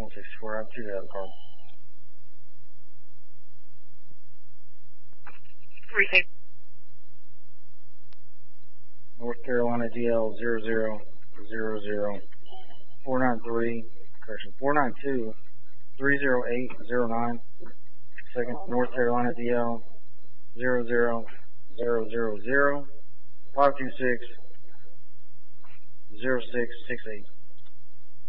164. I have 2 out of the car. 36. North Carolina DL 0000 493, correction, 492 30809. Second, North Carolina DL 00000 526 0668.